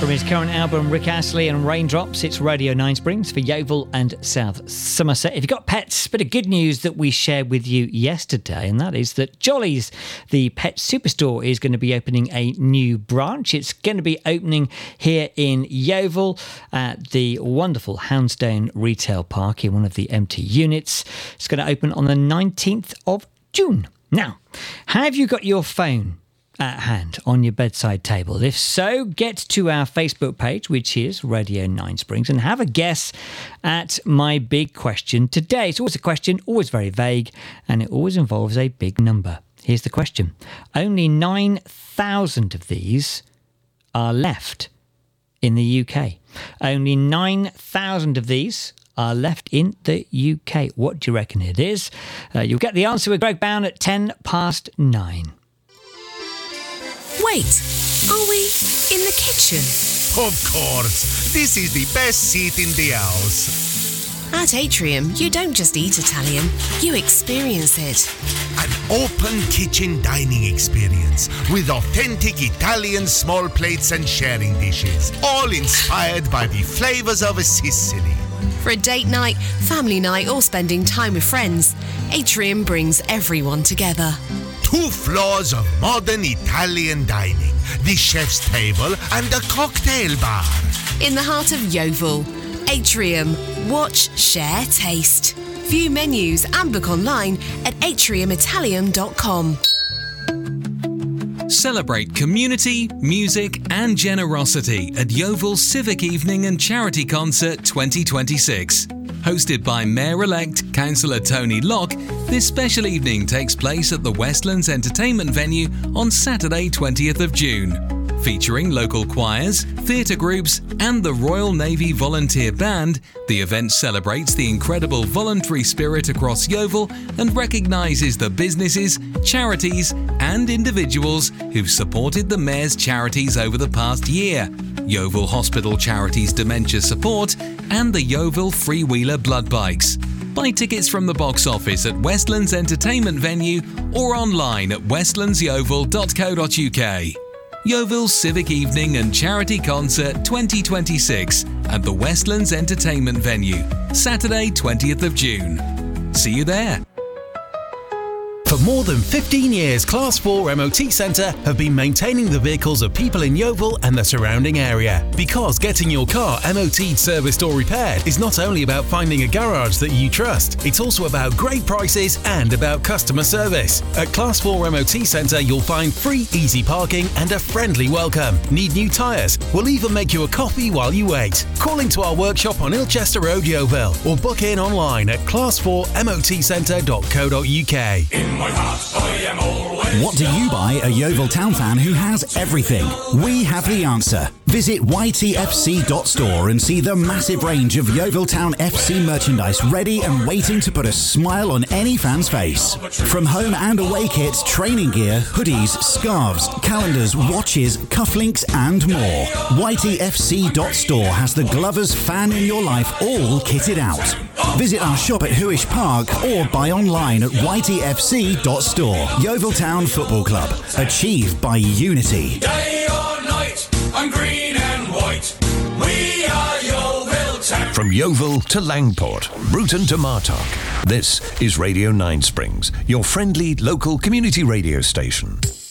From his current album, Rick Astley and Raindrops, it's Radio 9 Springs for Yeovil and South Somerset. If you've got pets, bit of good news that we shared with you yesterday, and that is that Jolly's, the pet superstore, is going to be opening a new branch. It's going to be opening here in Yeovil at the wonderful Houndstone Retail Park in one of the empty units. It's going to open on the 19th of June. Now, have you got your phone at hand on your bedside table? If so, get to our Facebook page, which is Radio 9 Springs, and have a guess at my big question today. It's always a question, always very vague, and it always involves a big number. Here's the question. Only 9,000 of these are left in the UK. Only 9,000 of these are left in the UK. What do you reckon it is? You'll get the answer with Greg Bound at 9:10. Wait, are we in the kitchen? Of course. This is the best seat in the house. At Atrium, you don't just eat Italian, you experience it. An open kitchen dining experience with authentic Italian small plates and sharing dishes, all inspired by the flavours of Sicily. For a date night, family night, or spending time with friends, Atrium brings everyone together. 2 floors of modern Italian dining, the chef's table and a cocktail bar. In the heart of Yeovil, Atrium. Watch, share, taste. View menus and book online at atriumitalium.com. Celebrate community, music and generosity at Yeovil Civic Evening and Charity Concert 2026. Hosted by Mayor-elect Councillor Tony Locke, this special evening takes place at the Westlands Entertainment Venue on Saturday 20th of June. Featuring local choirs, theatre groups and the Royal Navy Volunteer Band, the event celebrates the incredible voluntary spirit across Yeovil and recognises the businesses, charities and individuals who've supported the Mayor's charities over the past year. Yeovil Hospital Charities Dementia Support and the Yeovil Freewheeler Blood Bikes. Buy tickets from the box office at Westlands Entertainment Venue or online at westlandsyeovil.co.uk. Yeovil Civic Evening and Charity Concert 2026 at the Westlands Entertainment Venue, Saturday 20th of June. See you there. For more than 15 years, Class 4 MOT Centre have been maintaining the vehicles of people in Yeovil and the surrounding area. Because getting your car MOT'd, serviced or repaired is not only about finding a garage that you trust, it's also about great prices and about customer service. At Class 4 MOT Centre, you'll find free easy parking and a friendly welcome. Need new tyres? We'll even make you a coffee while you wait. Call into our workshop on Ilchester Road, Yeovil, or book in online at class4motcentre.co.uk. What do you buy a Yeovil Town fan who has everything? We have the answer. Visit ytfc.store and see the massive range of Yeovil Town FC merchandise ready and waiting to put a smile on any fan's face. From home and away kits, training gear, hoodies, scarves, calendars, watches, cufflinks and more. ytfc.store has the Glover's fan in your life all kitted out. Visit our shop at Huish Park or buy online at ytfc.store. Yeovil Town Football Club. Achieved by unity. Day or night, I'm green and white. We are Yeovil Town. From Yeovil to Langport, Bruton to Martock. This is Radio 9 Springs, your friendly local community radio station.